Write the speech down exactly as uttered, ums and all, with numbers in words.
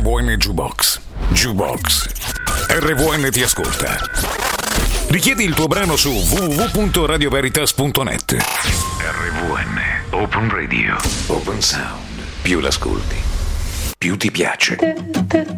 V N Jukebox. Jukebox. R V N ti ascolta. Richiedi il tuo brano su w w w punto radio veritas punto net. R V N Open Radio. Open Sound. Più l'ascolti, più ti piace.